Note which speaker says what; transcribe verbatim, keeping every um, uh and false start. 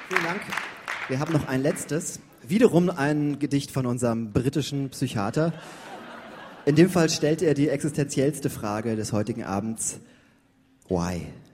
Speaker 1: Vielen Dank. Wir haben noch ein letztes. Wiederum ein Gedicht von unserem britischen Psychiater. In dem Fall stellt er die existenziellste Frage des heutigen Abends. Why?